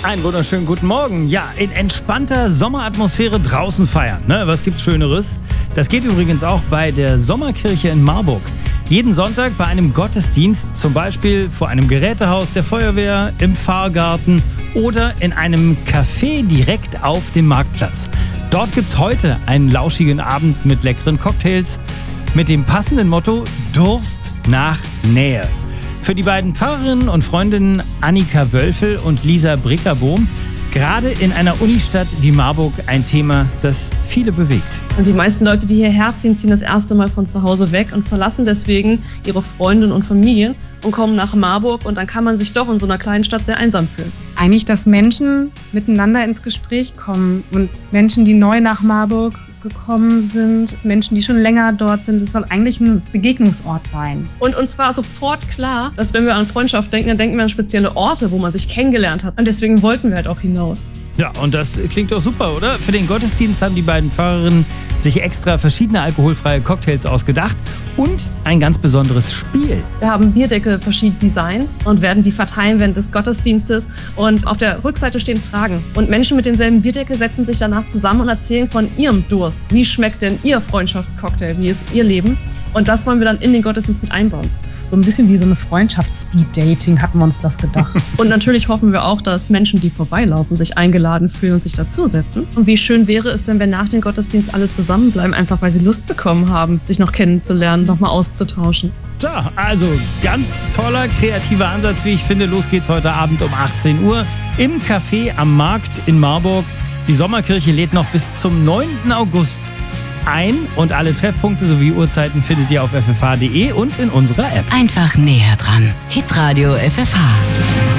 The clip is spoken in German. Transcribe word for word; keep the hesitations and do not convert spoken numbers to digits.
Einen wunderschönen guten Morgen. Ja, in entspannter Sommeratmosphäre draußen feiern. Ne? Was gibt's Schöneres? Das geht übrigens auch bei der Sommerkirche in Marburg. Jeden Sonntag bei einem Gottesdienst, zum Beispiel vor einem Gerätehaus der Feuerwehr, im Pfarrgarten oder in einem Café direkt auf dem Marktplatz. Dort gibt's heute einen lauschigen Abend mit leckeren Cocktails mit dem passenden Motto Durst nach Nähe. Für die beiden Pfarrerinnen und Freundinnen Annika Wölfel und Lisa Brickerbohm gerade in einer Unistadt wie Marburg ein Thema, das viele bewegt. Und die meisten Leute, die hierher ziehen, ziehen das erste Mal von zu Hause weg und verlassen deswegen ihre Freundinnen und Familien und kommen nach Marburg. Und dann kann man sich doch in so einer kleinen Stadt sehr einsam fühlen. Eigentlich, dass Menschen miteinander ins Gespräch kommen und Menschen, die neu nach Marburg gekommen sind, Menschen, die schon länger dort sind. Es soll eigentlich ein Begegnungsort sein. Und uns war sofort klar, dass wenn wir an Freundschaft denken, dann denken wir an spezielle Orte, wo man sich kennengelernt hat. Und deswegen wollten wir halt auch hinaus. Ja, und das klingt doch super, oder? Für den Gottesdienst haben die beiden Pfarrerinnen sich extra verschiedene alkoholfreie Cocktails ausgedacht und ein ganz besonderes Spiel. Wir haben Bierdeckel verschieden designt und werden die verteilen während des Gottesdienstes. Und auf der Rückseite stehen Fragen. Und Menschen mit denselben Bierdeckel setzen sich danach zusammen und erzählen von ihrem Durst. Wie schmeckt denn ihr Freundschaftscocktail? Wie ist ihr Leben? Und das wollen wir dann in den Gottesdienst mit einbauen. Das ist so ein bisschen wie so eine Freundschafts-Speed-Dating, hatten wir uns das gedacht. Und natürlich hoffen wir auch, dass Menschen, die vorbeilaufen, sich eingeladen fühlen und sich dazusetzen. Und wie schön wäre es denn, wenn nach dem Gottesdienst alle zusammenbleiben, einfach weil sie Lust bekommen haben, sich noch kennenzulernen, noch mal auszutauschen. So, also ganz toller, kreativer Ansatz, wie ich finde. Los geht's heute Abend um achtzehn Uhr im Café am Markt in Marburg. Die Sommerkirche lädt noch bis zum neunten August ein und alle Treffpunkte sowie Uhrzeiten findet ihr auf f f h punkt d e und in unserer App. Einfach näher dran. Hitradio F F H.